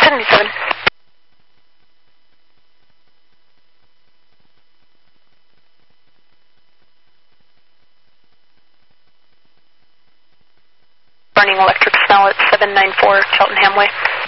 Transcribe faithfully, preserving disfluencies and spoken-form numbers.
seventy-seven. Burning electric smell at seven nine four Cheltenham Way.